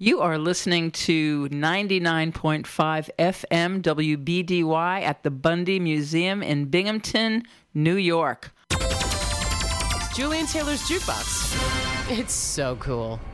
You are listening to 99.5 FM WBDY at the Bundy Museum in Binghamton, New York. Julian Taylor's Jukebox. It's so cool.